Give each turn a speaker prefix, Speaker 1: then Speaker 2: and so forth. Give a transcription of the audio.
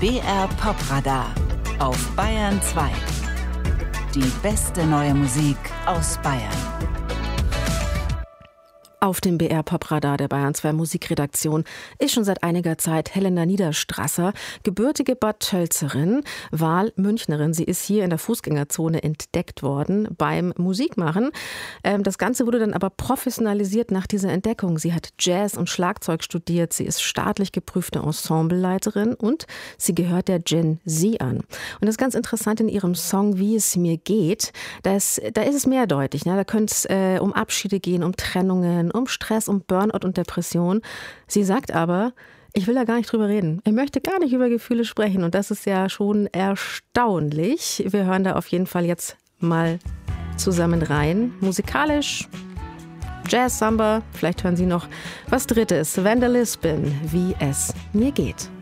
Speaker 1: BR Popradar auf Bayern 2. Die beste neue Musik aus Bayern.
Speaker 2: Auf dem BR Popradar der Bayern 2 Musikredaktion ist schon seit einiger Zeit Helena Niederstrasser, gebürtige Bad Tölzerin, Wahlmünchnerin. Sie ist hier in der Fußgängerzone entdeckt worden beim Musikmachen. Das Ganze wurde dann aber professionalisiert nach dieser Entdeckung. Sie hat Jazz und Schlagzeug studiert. Sie ist staatlich geprüfte Ensembleleiterin und sie gehört der Gen Z an. Und das ist ganz interessant in ihrem Song Wie es mir geht. Da ist es mehrdeutig. Ne? Da könnte es um Abschiede gehen, um Trennungen, um Stress, um Burnout und Depression. Sie sagt aber, ich will da gar nicht drüber reden. Ich möchte gar nicht über Gefühle sprechen. Und das ist ja schon erstaunlich. Wir hören da auf jeden Fall jetzt mal zusammen rein. Musikalisch, Jazz, Samba, vielleicht hören Sie noch was Drittes. Vanda Lisbon, Wie es mir geht.